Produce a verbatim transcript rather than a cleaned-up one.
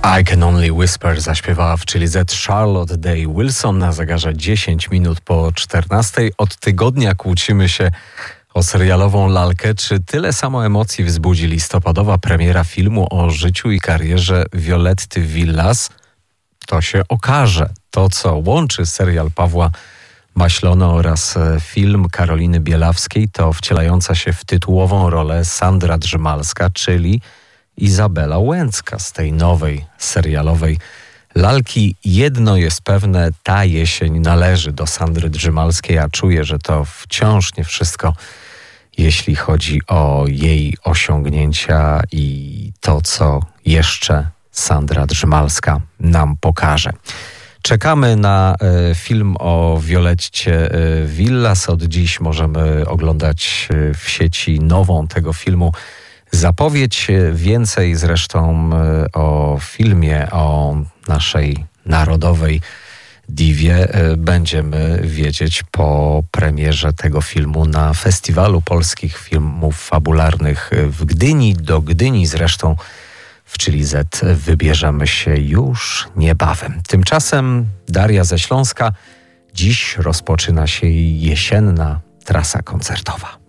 I Can Only Whisper zaśpiewała w Chili Z Charlotte Day Wilson na zegarze dziesięć minut po czternastej. Od tygodnia kłócimy się o serialową lalkę. Czy tyle samo emocji wzbudzi listopadowa premiera filmu o życiu i karierze Violetty Villas? To się okaże. To, co łączy serial Pawła Maślona oraz film Karoliny Bielawskiej, to wcielająca się w tytułową rolę Sandra Drzymalska, czyli Izabela Łęcka z tej nowej serialowej lalki. Jedno jest pewne, ta jesień należy do Sandry Drzymalskiej, a czuję, że to wciąż nie wszystko, jeśli chodzi o jej osiągnięcia i to, co jeszcze Sandra Drzymalska nam pokaże. Czekamy na y, film o Violetcie y, Villas. Od dziś możemy oglądać y, w sieci nową tego filmu zapowiedź. Więcej zresztą y, o filmie, o naszej narodowej diwie y, będziemy wiedzieć po premierze tego filmu na Festiwalu Polskich Filmów Fabularnych w Gdyni. Do Gdyni zresztą w Chili Z wybierzemy się już niebawem. Tymczasem Daria ze Śląska. Dziś rozpoczyna się jesienna trasa koncertowa.